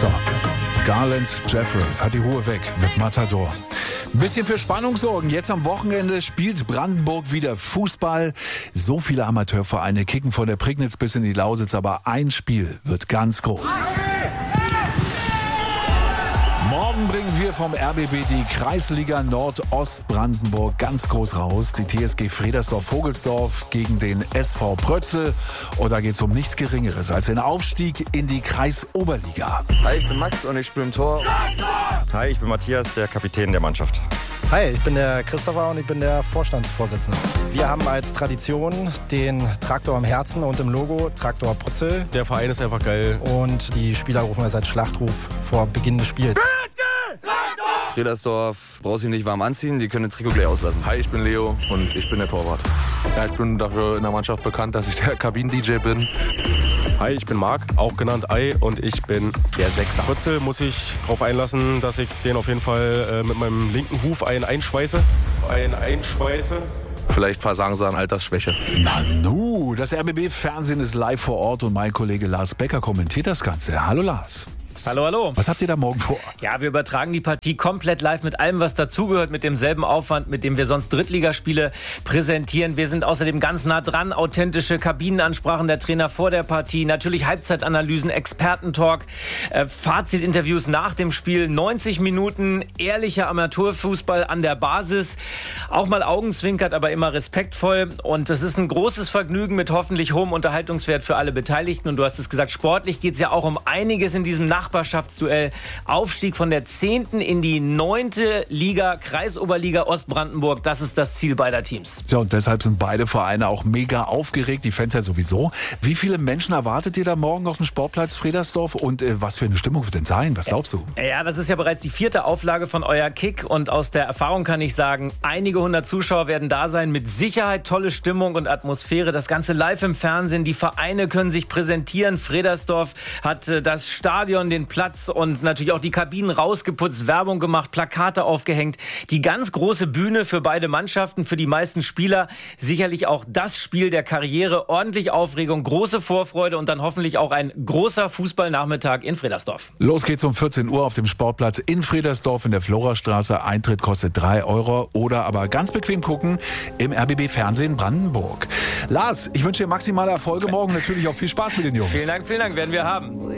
So, Garland Jeffers hat die Ruhe weg mit Matador. Ein bisschen für Spannung sorgen. Jetzt am Wochenende spielt Brandenburg wieder Fußball. So viele Amateurvereine kicken von der Prignitz bis in die Lausitz, aber ein Spiel wird ganz groß. Morgen bringen wir vom RBB die Kreisliga Nordostbrandenburg ganz groß raus. Die TSG Fredersdorf-Vogelsdorf gegen den SV Prötzel. Und da geht es um nichts Geringeres als den Aufstieg in die Kreisoberliga. Hi, ich bin Max und ich spiele im Tor. Hi, ich bin Matthias, der Kapitän der Mannschaft. Hi, ich bin der Christopher und ich bin der Vorstandsvorsitzende. Wir haben als Tradition den Traktor im Herzen und im Logo Traktor Prötzel. Der Verein ist einfach geil. Und die Spieler rufen es als Schlachtruf vor Beginn des Spiels. Fredersdorf braucht sich nicht warm anziehen, die können den Trikot gleich auslassen. Hi, ich bin Leo und ich bin der Torwart. Ja, ich bin dafür in der Mannschaft bekannt, dass ich der Kabinen-DJ bin. Hi, ich bin Marc, auch genannt Ei, und ich bin der Sechser. Prötzel muss ich darauf einlassen, dass ich den auf jeden Fall mit meinem linken Huf einschweiße. Vielleicht versagen sie an Altersschwäche. Nanu, das RBB-Fernsehen ist live vor Ort und mein Kollege Lars Becker kommentiert das Ganze. Hallo Lars. Hallo, hallo. Was habt ihr da morgen vor? Ja, wir übertragen die Partie komplett live mit allem, was dazugehört, mit demselben Aufwand, mit dem wir sonst Drittligaspiele präsentieren. Wir sind außerdem ganz nah dran, authentische Kabinenansprachen der Trainer vor der Partie, natürlich Halbzeitanalysen, Expertentalk, Fazitinterviews nach dem Spiel, 90 Minuten ehrlicher Amateurfußball an der Basis, auch mal augenzwinkert, aber immer respektvoll, und es ist ein großes Vergnügen mit hoffentlich hohem Unterhaltungswert für alle Beteiligten, und du hast es gesagt, sportlich geht es ja auch um einiges in diesem Nachbarschaftsduell. Aufstieg von der 10. in die 9. Liga, Kreisoberliga Ostbrandenburg. Das ist das Ziel beider Teams. Ja, und deshalb sind beide Vereine auch mega aufgeregt. Die Fans ja sowieso. Wie viele Menschen erwartet ihr da morgen auf dem Sportplatz Fredersdorf? Und was für eine Stimmung wird denn sein? Was glaubst du? Ja, das ist ja bereits die 4. Auflage von Euer Kick. Und aus der Erfahrung kann ich sagen, einige 100 Zuschauer werden da sein. Mit Sicherheit tolle Stimmung und Atmosphäre. Das Ganze live im Fernsehen. Die Vereine können sich präsentieren. Fredersdorf hat das Stadion, den Platz und natürlich auch die Kabinen rausgeputzt, Werbung gemacht, Plakate aufgehängt. Die ganz große Bühne für beide Mannschaften, für die meisten Spieler. Sicherlich auch das Spiel der Karriere. Ordentlich Aufregung, große Vorfreude und dann hoffentlich auch ein großer Fußballnachmittag in Fredersdorf. Los geht's um 14 Uhr auf dem Sportplatz in Fredersdorf in der Florastraße. Eintritt kostet 3 € oder aber ganz bequem gucken im RBB Fernsehen Brandenburg. Lars, ich wünsche dir maximale Erfolge morgen. Natürlich auch viel Spaß mit den Jungs. Vielen Dank, werden wir haben.